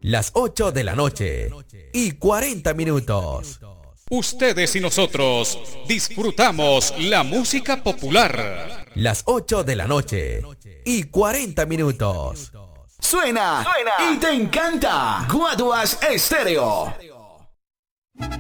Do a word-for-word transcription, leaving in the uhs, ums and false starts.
Las ocho de la noche y cuarenta minutos. Ustedes y nosotros disfrutamos la música popular. Las ocho de la noche y cuarenta minutos. Suena, Suena y te encanta. Guaduas Estéreo.